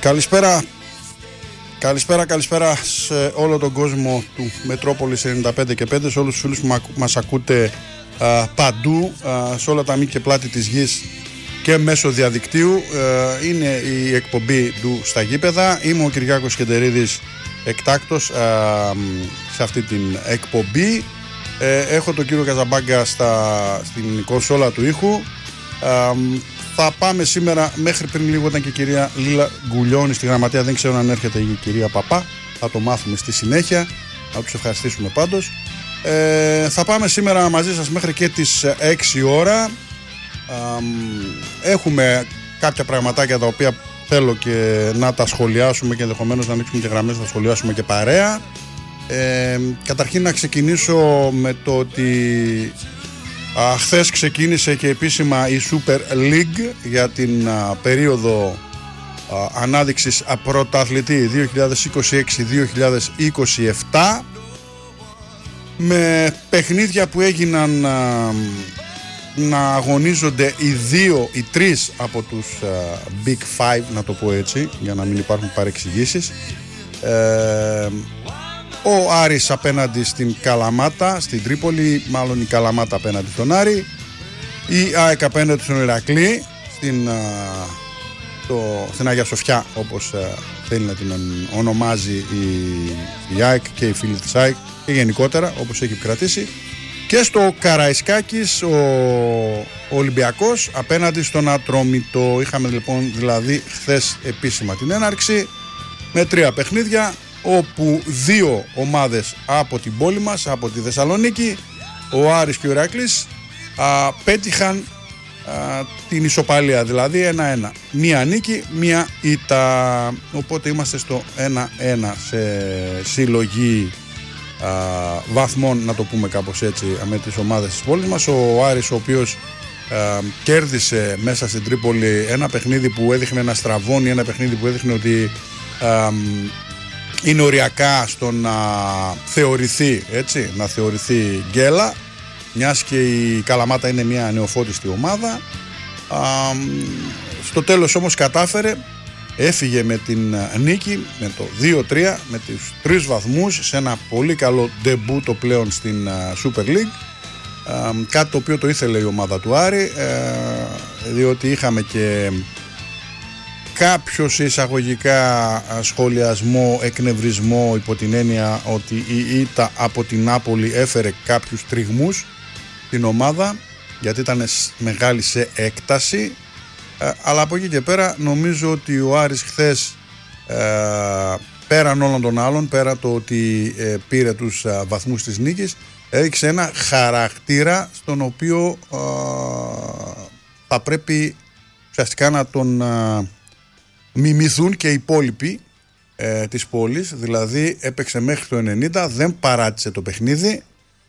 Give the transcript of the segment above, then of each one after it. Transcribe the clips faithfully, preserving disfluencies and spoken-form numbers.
Καλησπέρα, καλησπέρα, καλησπέρα σε όλο τον κόσμο του Μετρόπολης ενενήντα πέντε και πέντε, σε όλους τους φίλους που μας ακούτε α, παντού, α, σε όλα τα μήκη και πλάτη της γης και μέσω διαδικτύου. Α, είναι η εκπομπή του Στα Γήπεδα. Είμαι ο Κυριάκος Σκεντερίδης, εκτάκτος α, σε αυτή την εκπομπή. Ε, έχω τον κύριο Καζαμπάγκα στα, στην κονσόλα του ήχου. Α, θα πάμε σήμερα, μέχρι πριν λίγο ήταν και η κυρία Λίλα Γκουλιώνη στη γραμματεία, δεν ξέρω αν έρχεται η κυρία Παπά, θα το μάθουμε στη συνέχεια, θα τους ευχαριστήσουμε πάντως. Ε, θα πάμε σήμερα μαζί σας μέχρι και τις έξι ώρα. Α, έχουμε κάποια πραγματάκια τα οποία θέλω και να τα σχολιάσουμε και ενδεχομένως να ανοίξουμε και γραμμές, να τα σχολιάσουμε και παρέα. Ε, καταρχήν να ξεκινήσω με το ότι α, χθες ξεκίνησε και επίσημα η Super League για την α, περίοδο α, ανάδειξης α, πρωταθλητή δύο χιλιάδες είκοσι έξι δύο χιλιάδες είκοσι επτά, με παιχνίδια που έγιναν α, να αγωνίζονται οι δύο, οι τρεις από τους α, Big Five, να το πω έτσι για να μην υπάρχουν παρεξηγήσεις. ε, Ο Άρης απέναντι στην Καλαμάτα, στην Τρίπολη, μάλλον η Καλαμάτα απέναντι στον Άρη. Η ΑΕΚ απέναντι στον Ηρακλή, στην, α, το, στην Αγία Σοφιά, όπως α, θέλει να την ονομάζει η, η ΑΕΚ και οι φίλοι της ΑΕΚ και γενικότερα όπως έχει κρατήσει. Και στο Καραϊσκάκης ο, ο Ολυμπιακός απέναντι στον Ατρόμητο. Είχαμε λοιπόν δηλαδή χθες επίσημα την έναρξη με τρία παιχνίδια, όπου δύο ομάδες από την πόλη μας, από τη Θεσσαλονίκη, ο Άρης και ο Ηράκλης, α, πέτυχαν α, την ισοπαλία, δηλαδή ένα ένα. Μία νίκη, μία ήττα. Οπότε είμαστε στο ένα ένα σε συλλογή α, βαθμών, να το πούμε κάπως έτσι, με τις ομάδες της πόλης μας. Ο Άρης, ο οποίος α, κέρδισε μέσα στην Τρίπολη ένα παιχνίδι που έδειχνε να στραβώνει, ένα παιχνίδι που έδειχνε ότι α, είναι οριακά στο να θεωρηθεί, έτσι, να θεωρηθεί γκέλα, μιας και η Καλαμάτα είναι μια νεοφώτιστη ομάδα. Α, στο τέλος όμως κατάφερε, έφυγε με την νίκη, με το δύο τρία, με τους τρεις βαθμούς, σε ένα πολύ καλό ντεμπούτο πλέον στην Super League. Α, κάτι το οποίο το ήθελε η ομάδα του Άρη, ε, διότι είχαμε και κάποιος εισαγωγικά σχολιασμό, εκνευρισμό, υπό την έννοια ότι η ήττα από την Νάπολη έφερε κάποιους τριγμούς στην ομάδα, γιατί ήταν μεγάλη σε έκταση, ε, αλλά από εκεί και πέρα νομίζω ότι ο Άρης χθες, ε, πέραν όλων των άλλων, πέρα το ότι ε, πήρε τους ε, βαθμούς της νίκης, έδειξε ένα χαρακτήρα στον οποίο ε, θα πρέπει ουσιαστικά να τον ε, μιμηθούν και οι υπόλοιποι ε, της πόλης. Δηλαδή έπαιξε μέχρι το ενενήντα, δεν παράτησε το παιχνίδι,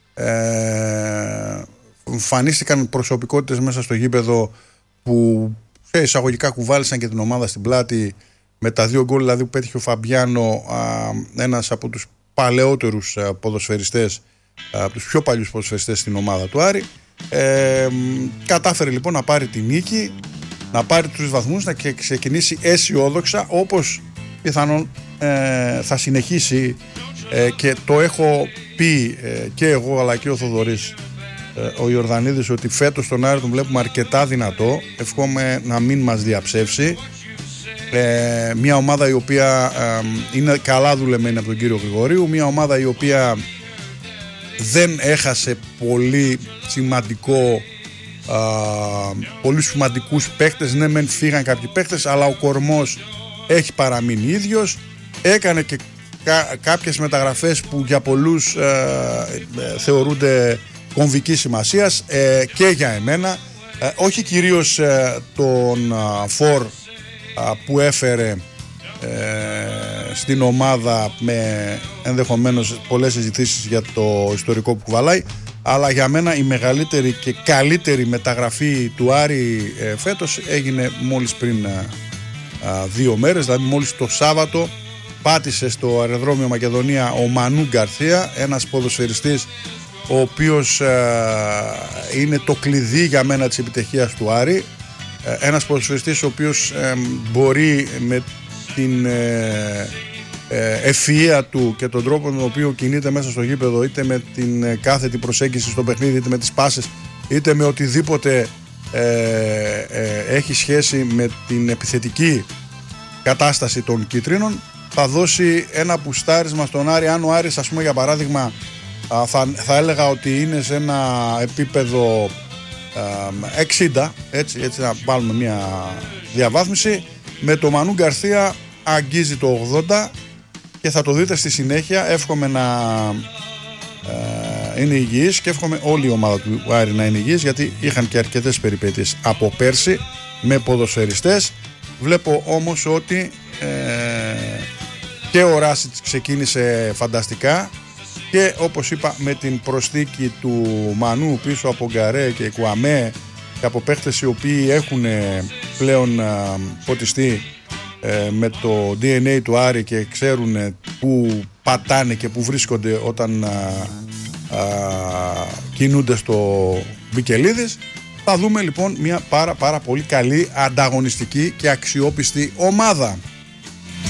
ε, εμφανίστηκαν προσωπικότητες μέσα στο γήπεδο που σε εισαγωγικά κουβάλισαν και την ομάδα στην πλάτη με τα δύο γκολ δηλαδή που πέτυχε ο Φαμπιάνο, α, ένας από τους παλαιότερους α, ποδοσφαιριστές, α, από τους πιο παλιούς ποδοσφαιριστές στην ομάδα του Άρη. ε, κατάφερε λοιπόν να πάρει τη νίκη, να πάρει τους βαθμούς, να ξεκινήσει αισιόδοξα, όπως πιθανόν ε, θα συνεχίσει, ε, και το έχω πει ε, και εγώ αλλά και ο Θοδωρής ε, ο Ιορδανίδης, ότι φέτος τον Άρη τον βλέπουμε αρκετά δυνατό. Ευχόμαι να μην μας διαψεύσει. Ε, μια ομάδα η οποία ε, είναι καλά δουλεμένη από τον κύριο Γρηγορίου, μια ομάδα η οποία δεν έχασε πολύ σημαντικό Uh, πολύ σημαντικούς παίχτες. Ναι, μεν φύγαν κάποιοι παίχτες, αλλά ο κορμός έχει παραμείνει ίδιος. Έκανε και κα- κάποιες μεταγραφές που για πολλούς uh, uh, θεωρούνται κομβικής σημασίας, uh, και για εμένα, uh, όχι κυρίως uh, τον Φορ uh, uh, που έφερε uh, στην ομάδα, με ενδεχομένως πολλές συζητήσεις για το ιστορικό που κουβαλάει, αλλά για μένα η μεγαλύτερη και καλύτερη μεταγραφή του Άρη ε, φέτος έγινε μόλις πριν α, α, δύο μέρες, δηλαδή μόλις το Σάββατο πάτησε στο αεροδρόμιο Μακεδονία ο Μανού Γκαρθία, ένας ποδοσφαιριστής ο οποίος α, είναι το κλειδί για μένα της επιτυχίας του Άρη, ε, ένας ποδοσφαιριστής ο οποίος ε, μπορεί με την ε, ε, ευφυΐα του και τον τρόπο με τον οποίο κινείται μέσα στο γήπεδο, είτε με την ε, κάθετη προσέγγιση στο παιχνίδι, είτε με τις πάσες, είτε με οτιδήποτε ε, ε, έχει σχέση με την επιθετική κατάσταση των κίτρινων, θα δώσει ένα πουστάρισμα στον Άρη. Αν ο Άρης, ας πούμε, για παράδειγμα, θα, θα έλεγα ότι είναι σε ένα επίπεδο εξήντα, έτσι, έτσι να βάλουμε μια διαβάθμιση, με το Μανού Γκαρσία αγγίζει το ογδόντα και θα το δείτε στη συνέχεια. Εύχομαι να ε, είναι υγιής και εύχομαι όλη η ομάδα του Άρη να είναι υγιής, γιατί είχαν και αρκετές περιπέτειες από πέρσι με ποδοσφαιριστές. Βλέπω όμως ότι ε, και ο Ράσιτς ξεκίνησε φανταστικά, και όπως είπα, με την προσθήκη του Μανού πίσω από Γκαρέ και Κουαμέ και από παίχτες οι οποίοι έχουν πλέον α, ποτιστεί ε, με το ντι εν έι του Άρη και ξέρουν που πατάνε και που βρίσκονται όταν α, α, κινούνται στο Βικελίδης. Θα δούμε λοιπόν μια πάρα πάρα πολύ καλή, ανταγωνιστική και αξιόπιστη ομάδα.